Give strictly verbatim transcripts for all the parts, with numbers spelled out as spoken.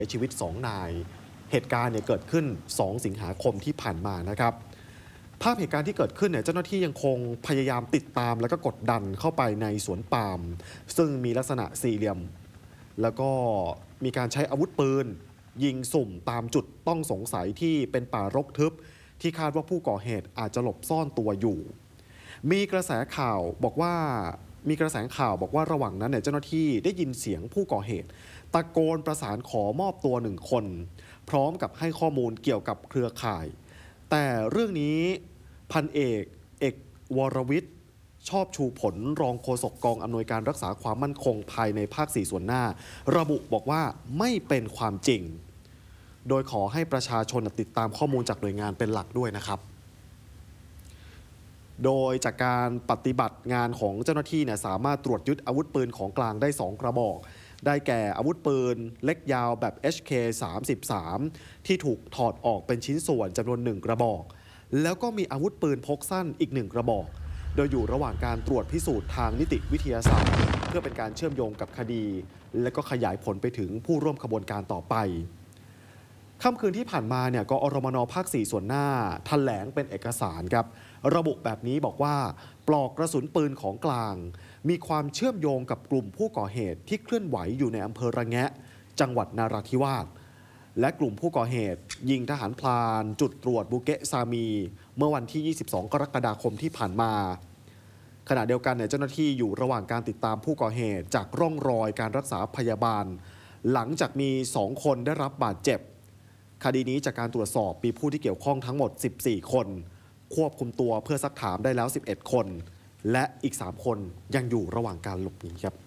สียชีวิตสองนาย เหตุการณ์เนี่ยเกิดขึ้นสองสิงหาคมที่ผ่านมานะครับภาพเหตุการณ์ที่เกิดขึ้นเนี่ยเจ้าหน้าที่ยังคงพยายามติดตามแล้วก็กดดันเข้าไปในสวนปาล์มซึ่งมีลักษณะสี่เหลี่ยมแล้วก็มีการใช้อาวุธปืนยิงสุ่มตามจุดต้องสงสัยที่เป็นป่ารกทึบที่คาดว่าผู้ก่อเหตุอาจจะหลบซ่อนตัวอยู่มีกระแสข่าวบอกว่ามีกระแสข่าวบอกว่าระหว่างนั้นเนี่ยเจ้าหน้าที่ได้ยินเสียงผู้ก่อเหตุตะโกนประสานขอมอบตัวหนึ่งคนพร้อมกับให้ข้อมูลเกี่ยวกับเครือข่ายแต่เรื่องนี้พันเอกเอกวรวิทย์ชอบชูผลรองโฆษกกองอำนวยการรักษาความมั่นคงภายในภาคสี่ส่วนหน้าระบุบอกว่าไม่เป็นความจริงโดยขอให้ประชาชนติดตามข้อมูลจากหน่วยงานเป็นหลักด้วยนะครับโดยจากการปฏิบัติงานของเจ้าหน้าที่เนี่ยสามารถตรวจยึดอาวุธปืนของกลางได้สองกระบอกได้แก่อาวุธปืนเล็กยาวแบบ เอช เค สามสิบสาม ที่ถูกถอดออกเป็นชิ้นส่วนจำนวนหนึ่งกระบอกแล้วก็มีอาวุธปืนพกสั้นอีกหนึ่งกระบอกโดยอยู่ระหว่างการตรวจพิสูจน์ทางนิติวิทยาศาสตร์เพื่อเป็นการเชื่อมโยงกับคดีและก็ขยายผลไปถึงผู้ร่วมขบวนการต่อไปค่ำคืนที่ผ่านมาเนี่ยกอรมนภาคสี่ส่วนหน้าแถลงเป็นเอกสารครับระบุแบบนี้บอกว่าปลอกกระสุนปืนของกลางมีความเชื่อมโยงกับกลุ่มผู้ก่อเหตุที่เคลื่อนไหวอยู่ในอำเภอระแงะจังหวัดนาราธิวาสและกลุ่มผู้ก่อเหตุยิงทหารพลานจุดตรวจบุเกะซามีเมื่อวันที่ยี่สิบสองกรกฎาคมที่ผ่านมาขณะเดียวกันเนี่ยเจ้าหน้าที่อยู่ระหว่างการติดตามผู้ก่อเหตุจากร่องรอยการรักษาพยาบาลหลังจากมีสองคนได้รับบาดเจ็บคดีนี้จากการตรวจสอบมีผู้ที่เกี่ยวข้องทั้งหมดสิบสี่คนควบคุมตัวเพื่อซักถามได้แล้วสิบเอ็ดคนและอีกสามคนยังอยู่ระหว่างการหลบหนีครับ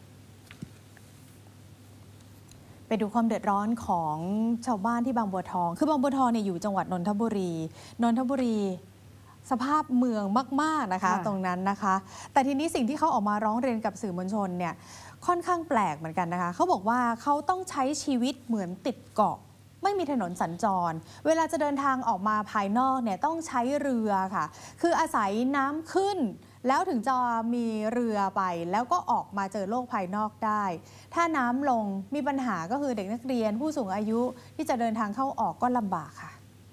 ไปดูความเดือดร้อนของชาวบ้านที่บางบัวทองคือบางบัวทองเนี่ยอยู่จังหวัดนนทบุรีนนทบุรีสภาพเมืองมากๆนะคะตรงนั้นนะคะแต่ทีนี้สิ่งที่เขาออกมาร้องเรียนกับสื่อมวลชนเนี่ยค่อนข้างแปลกเหมือนกันนะคะเขาบอกว่าเขาต้องใช้ชีวิตเหมือนติดเกาะไม่มีถนนสัญจรเวลาจะเดินทางออกมาภายนอกเนี่ยต้องใช้เรือค่ะคืออาศัยน้ำขึ้นแล้วถึงจะมีเรือไปแล้วก็ออกมาเจอโลกภายนอกได้ถ้าน้ำลงมีปัญหาก็คือเด็กนักเรียนผู้สูงอายุที่จะเดินทางเข้าออกก็ลำบากค่ะ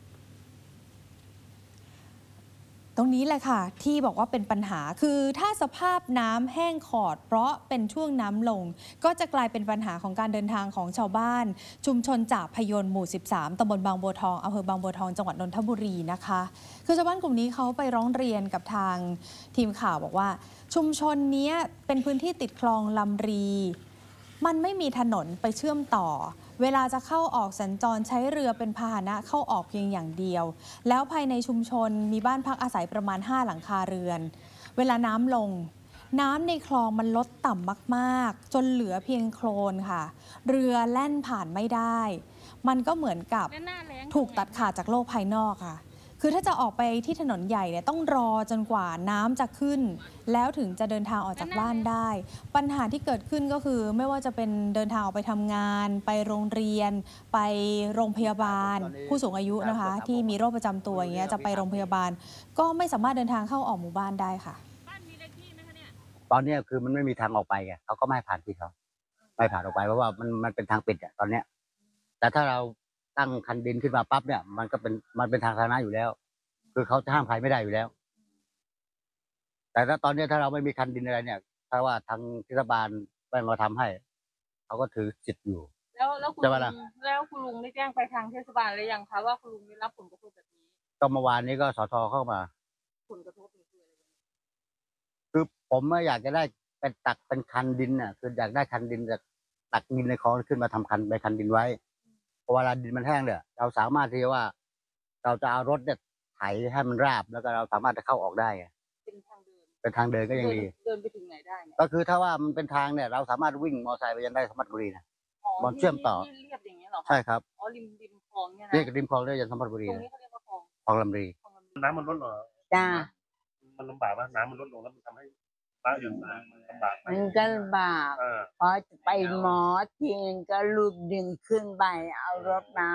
ตรงนี้แหละค่ะที่บอกว่าเป็นปัญหาคือถ้าสภาพน้ำแห้งขอดเพราะเป็นช่วงน้ำลงก็จะกลายเป็นปัญหาของการเดินทางของชาวบ้านชุมชนจ่าพยนต์หมู่สิบสามตำบลบางบัวทองอำเภอบางบัวทองจังหวัดนนทบุรีนะคะคือชาวบ้านกลุ่มนี้เขาไปร้องเรียนกับทางทีมข่าวบอกว่าชุมชนนี้เป็นพื้นที่ติดคลองลำรีมันไม่มีถนนไปเชื่อมต่อเวลาจะเข้าออกสัญจรใช้เรือเป็นพาหนะเข้าออกเพียงอย่างเดียวแล้วภายในชุมชนมีบ้านพักอาศัยประมาณห้าหลังคาเรือนเวลาน้ำลงน้ำในคลองมันลดต่ำมากๆจนเหลือเพียงโคลนค่ะเรือแล่นผ่านไม่ได้มันก็เหมือนกับถูกตัดขาดจากโลกภายนอกค่ะคือถ้าจะออกไปที่ถนนใหญ่เนี่ยต้องรอจนกว่าน้ำจะขึ้นแล้วถึงจะเดินทางออกจากบ้านได้ปัญหาที่เกิดขึ้นก็คือไม่ว่าจะเป็นเดินทางออกไปทำงานไปโรงเรียนไปโรงพยาบาลผู้สูงอายุนะคะที่มีโรคประจำตัวอย่างเงี้ยจะไปโรงพยาบาลก็ไม่สามารถเดินทางเข้าออกหมู่บ้านได้ค่ะตอนนี้คือมันไม่มีทางออกไปไงเขาก็ไม่ผ่านที่เขาไม่ผ่านออกไปเพราะว่ามันมันเป็นทางปิดอ่ะตอนเนี้ยแต่ถ้าเราตั้งคันดินขึ้นมาปั๊บเนี่ยมันก็เป็นมันเป็นทางสาธารณะอยู่แล้วคือเขาห้ามใครไม่ได้อยู่แล้วแต่ถ้าตอนนี้ถ้าเราไม่มีคันดินอะไรเนี่ยถ้าว่าทางเทศบาลไม่มาทำให้เขาก็ถือสิทธิ์อยู่แล้วแล้วคุณลุงแล้วคุณลุงได้แจ้งไปทางเทศบาลหรือยังคะว่าคุณลุงได้รับผลกระทบแบบนี้ก็เมื่อวานนี้ก็สทเข้ามาผลกระทบคืออะไรคือผมไม่อยากจะได้เป็นตักเป็นคันดินน่ะคืออยากได้คันดินจากตักดินในคลองขึ้นมาทำคันไปคันดินไว้เพราะเวลาดินมันแห้งเนี่ยเราสามารถที่ว่าเราจะเอารถเนี่ยไถให้มันราบแล้วก็เราสามารถจะเข้าออกได้เป็นทางเดินเป็นทางเดินก็ยังดีเดินไปถึงไหนได้ก็คือถ้าว่ามันเป็นทางเนี่ยเราสามารถวิ่งมอเตอร์ไซค์ไปยันได้สมรบุรีนะบอนเชื่อมต่อเรียบอย่างเงี้ยหรอใช่ครับอ๋อริมริมคลองเนี่ยนะเรียกริมคลองได้ยันสมรบุรีตรงนี้เขาเรียกว่าคลองคลองลำรีน้ำมันลดเหรอจ้ามันลำบากว่าน้ำมันลดลงแล้วมันทำให้พระอยู่ลำบากมันก็ลำบากเพราะจะไปหมอทีนึงก็ลูกดึงขึ้นไปเอารถมา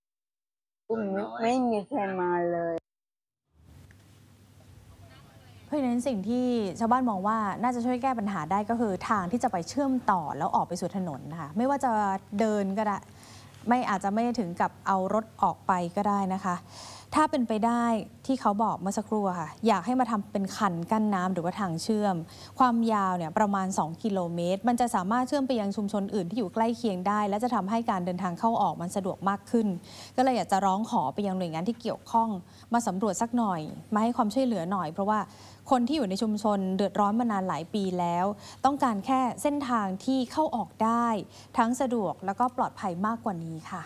ไม่มีใครมาเลยเพราะฉะนั้นสิ่งที่ชาวบ้านมองว่าน่าจะช่วยแก้ปัญหาได้ก็คือทางที่จะไปเชื่อมต่อแล้วออกไปสู่ถนนนะคะไม่ว่าจะเดินก็ได้ไม่อาจจะไม่ถึงกับเอารถออกไปก็ได้นะคะถ้าเป็นไปได้ที่เขาบอกเมื่อสักครู่ค่ะอยากให้มาทำเป็นคันกั้นน้ำหรือว่าทางเชื่อมความยาวเนี่ยประมาณสองกิโลเมตรมันจะสามารถเชื่อมไปยังชุมชนอื่นที่อยู่ใกล้เคียงได้และจะทำให้การเดินทางเข้าออกมันสะดวกมากขึ้นก็เลยอยากจะร้องขอไปยังหน่วยงานที่เกี่ยวข้องมาสำรวจสักหน่อยมาให้ความช่วยเหลือหน่อยเพราะว่าคนที่อยู่ในชุมชนเดือดร้อนมานานหลายปีแล้วต้องการแค่เส้นทางที่เข้าออกได้ทั้งสะดวกแล้วก็ปลอดภัยมากกว่านี้ค่ะ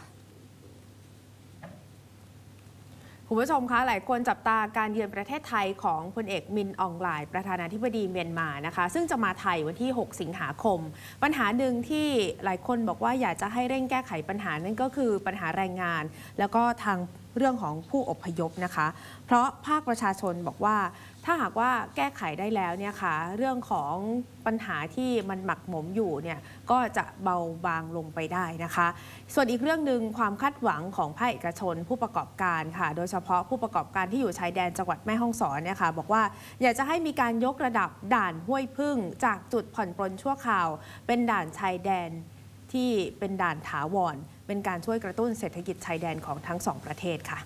คุณผู้ชมคะหลายคนจับตาการเยือนประเทศไทยของพลเอกมินอองหลายประธานาธิบดีเมียนมานะคะซึ่งจะมาไทยวันที่หกสิงหาคมปัญหาหนึ่งที่หลายคนบอกว่าอยากจะให้เร่งแก้ไขปัญหานั่นก็คือปัญหาแรงงานแล้วก็ทางเรื่องของผู้อพยพนะคะเพราะภาคประชาชนบอกว่าถ้าหากว่าแก้ไขได้แล้วเนี่ยค่ะเรื่องของปัญหาที่มันหมักหมมอยู่เนี่ยก็จะเบาบางลงไปได้นะคะส่วนอีกเรื่องหนึ่งความคาดหวังของภาคเอกชนผู้ประกอบการค่ะโดยเฉพาะผู้ประกอบการที่อยู่ชายแดนจังหวัดแม่ฮ่องสอนเนี่ยค่ะบอกว่าอยากจะให้มีการยกระดับด่านห้วยพึ่งจากจุดผ่อนปลนชั่วคราวเป็นด่านชายแดนที่เป็นด่านถาวรเป็นการช่วยกระตุ้นเศรษฐกิจชายแดนของทั้งสองประเทศค่ะ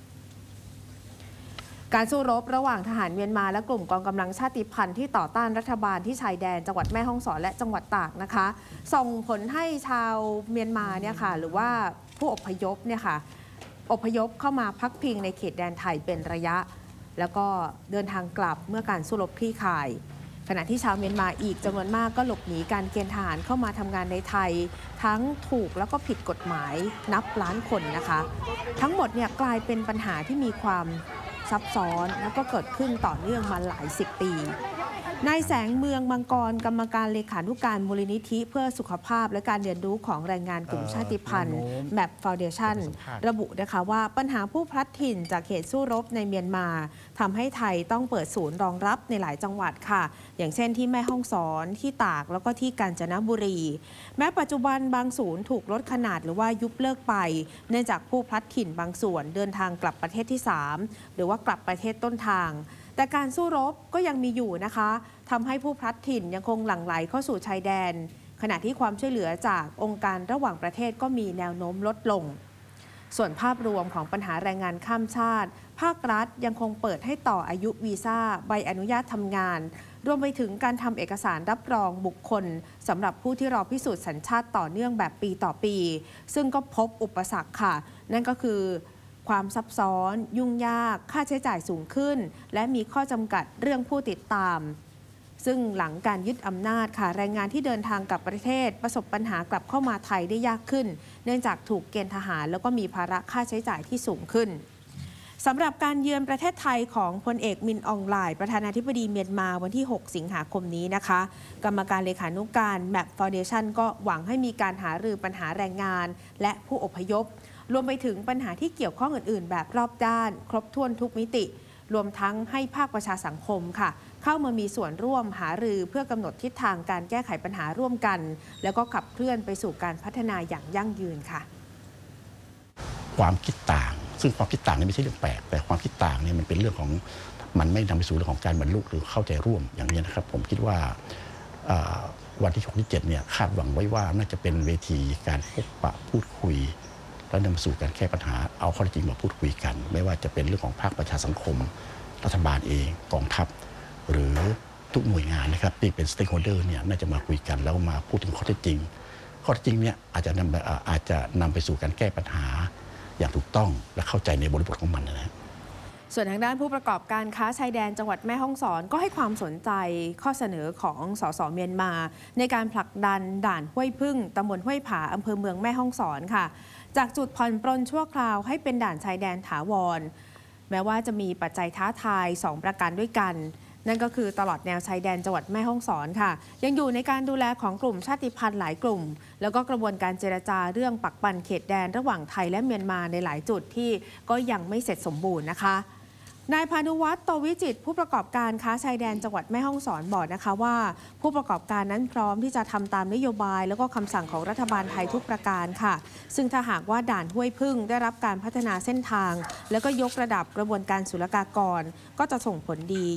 การสู้รบระหว่างทหารเมียนมาและกลุ่มกองกำลังชาติพันธุ์ที่ต่อต้านรัฐบาลที่ชายแดนจังหวัดแม่ฮ่องสอนและจังหวัดตากนะคะส่งผลให้ชาวเมียนมาเนี่ยค่ะหรือว่าผู้อพยพเนี่ยค่ะอพยพเข้ามาพักพิงในเขตแดนไทยเป็นระยะแล้วก็เดินทางกลับเมื่อการสู้รบคลี่คลายขณะที่ชาวเมียนมาอีกจำนวนมากก็หลบหนีการเกณฑ์ทหารเข้ามาทำงานในไทยทั้งถูกแล้วก็ผิดกฎหมายนับล้านคนนะคะทั้งหมดเนี่ยกลายเป็นปัญหาที่มีความซับซ้อนแล้วก็เกิดขึ้นต่อเนื่องมาหลายสิบปีนายแสงเมืองมังกรกรรมการเลขานุการมูลนิธิเพื่อสุขภาพและการเรียนรู้ของแรงงานกลุ่มชาติพันธุ์แมปฟาวเดชั่นระบุนะคะว่าปัญหาผู้พลัดถิ่นจากเหตุสู้รบในเมียนมาทำให้ไทยต้องเปิดศูนย์รองรับในหลายจังหวัดค่ะอย่างเช่นที่แม่ฮ่องสอนที่ตากแล้วก็ที่กาญจนบุรีแม้ปัจจุบันบางศูนย์ถูกลดขนาดหรือว่ายุบเลิกไปเนื่องจากผู้พลัดถิ่นบางส่วนเดินทางกลับประเทศที่สามหรือว่ากลับประเทศต้นทางแต่การสู้รบก็ยังมีอยู่นะคะทำให้ผู้พลัดถิ่นยังคงหลั่งไหลเข้าสู่ชายแดนขณะที่ความช่วยเหลือจากองค์การระหว่างประเทศก็มีแนวโน้มลดลงส่วนภาพรวมของปัญหาแรงงานข้ามชาติภาครัฐยังคงเปิดให้ต่ออายุวีซ่าใบอนุญาตทำงานรวมไปถึงการทำเอกสารรับรองบุคคลสำหรับผู้ที่รอพิสูจน์สัญชาติต่อเนื่องแบบปีต่อปีซึ่งก็พบอุปสรรคค่ะนั่นก็คือความซับซ้อนยุ่งยากค่าใช้จ่ายสูงขึ้นและมีข้อจำกัดเรื่องผู้ติดตามซึ่งหลังการยึดอำนาจค่ะแรงงานที่เดินทางกลับประเทศประสบปัญหากลับเข้ามาไทยได้ยากขึ้นเนื่องจากถูกเกณฑ์ทหารแล้วก็มีภาระค่าใช้จ่ายที่สูงขึ้นสำหรับการเยือนประเทศไทยของพลเอกมินอองหลายประธานาธิบดีเมียนมาวันที่หกสิงหาคมนี้นะคะกรรมการเลขานุการแมปฟาวเดชั่นก็หวังให้มีการหารือปัญหาแรงงานและผู้อพยพรวมไปถึงปัญหาที่เกี่ยวข้องอื่นๆแบบรอบด้านครบถ้วนทุกมิติรวมทั้งให้ภาคประชาสังคมค่ะเข้ามามีส่วนร่วมหารือเพื่อกำหนดทิศทางการแก้ไขปัญหาร่วมกันแล้วก็ขับเคลื่อนไปสู่การพัฒนาอย่างยั่งยืนค่ะความคิดต่างซึ่งความคิดต่างนี่ไม่ใช่เรื่องแปลกแต่ความคิดต่างนี่มันเป็นเรื่องของมันไม่นำไปสู่เรื่องของการบรรลุหรือเข้าใจร่วมอย่างนี้นะครับผมคิดว่าวันที่หกที่เจ็ดเนี่ยคาดหวังไว้ว่าน่าจะเป็นเวทีการพบปะพูดคุยแล้วนำมาสู่การแก้ปัญหาเอาข้อเท็จจริงมาพูดคุยกันไม่ว่าจะเป็นเรื่องของภาคประชาสังคมรัฐบาลเองกองทัพหรือทุกหน่วยงานนะครับที่เป็นสเต็กโฮลเดอร์เนี่ยน่าจะมาคุยกันแล้วมาพูดถึงข้อเท็จจริงข้อเท็จจริงเนี่ยอาจจะนำอาจจะนำไปสู่การแก้ปัญหาอย่างถูกต้องและเข้าใจในบริบทของมันนะส่วนทางด้านผู้ประกอบการค้าชายแดนจังหวัดแม่ฮ่องสอนก็ให้ความสนใจข้อเสนอของสสเมียนมาในการผลักดันด่านห้วยพึ่งตำบลห้วยผาอำเภอเมืองแม่ฮ่องสอนค่ะจากจุดผ่อนปรนชั่วคราวให้เป็นด่านชายแดนถาวรแม้ว่าจะมีปัจจัยท้าทายสองประการด้วยกันนั่นก็คือตลอดแนวชายแดนจังหวัดแม่ฮ่องสอนค่ะยังอยู่ในการดูแลของกลุ่มชาติพันธุ์หลายกลุ่มแล้วก็กระบวนการเจรจาเรื่องปักปันเขตแดนระหว่างไทยและเมียนมาในหลายจุดที่ก็ยังไม่เสร็จสมบูรณ์นะคะนายพานุวัฒน์โตวิจิตรผู้ประกอบการค้าชายแดนจังหวัดแม่ฮ่องสอนบอกนะคะว่าผู้ประกอบการนั้นพร้อมที่จะทำตามนโยบายแล้วก็คำสั่งของรัฐบาลไทยทุกประการค่ะซึ่งถ้าหากว่าด่านห้วยพึ่งได้รับการพัฒนาเส้นทางแล้วก็ยกระดับกระบวนการศุลกากรก็จะส่งผลดี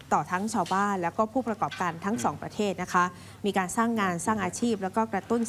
ต่อทั้งชาวบ้านแล้วก็ผู้ประกอบการทั้งสองประเทศนะคะมีการสร้างงานสร้างอาชีพแล้วก็กระตุ้น